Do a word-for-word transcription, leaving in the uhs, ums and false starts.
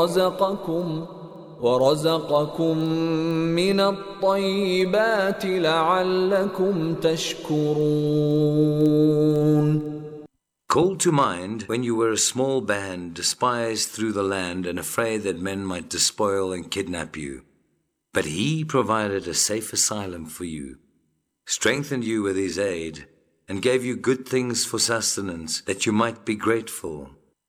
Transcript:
رزقكم ورزقكم من الطيبات لعلكم تشكرون. Call to mind when you were a small band, despised through the land and afraid that men might despoil and kidnap you. But he provided a safe asylum for you, strengthened you with his aid, and gave you good things for sustenance, that you might be grateful.